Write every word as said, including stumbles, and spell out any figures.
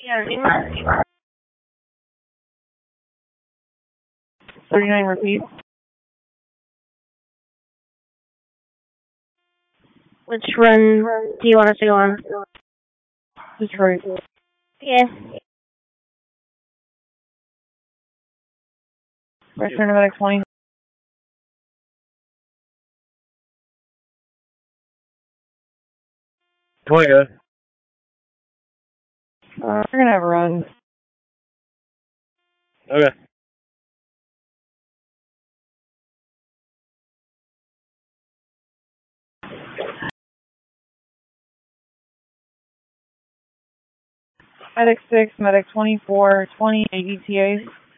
Yeah. thirty-nine repeat. Which run do you want us to go on? Detroit. Yeah. Return to medic twenty. twenty, good. Uh, we're gonna have a run. Okay. Medic six, medic twenty-four, twenty E T As.